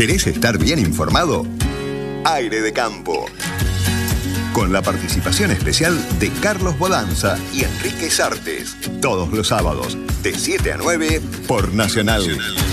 ¿Querés estar bien informado? Aire de Campo. Con la participación especial de Carlos Bodanza y Enrique Sartes. Todos los sábados, de 7 a 9, por Nacional.